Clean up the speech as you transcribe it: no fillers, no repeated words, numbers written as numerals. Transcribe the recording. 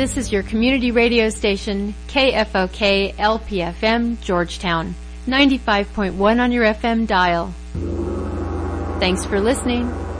This is your community radio station, KFOK LPFM, Georgetown, 95.1 on your FM dial. Thanks for listening.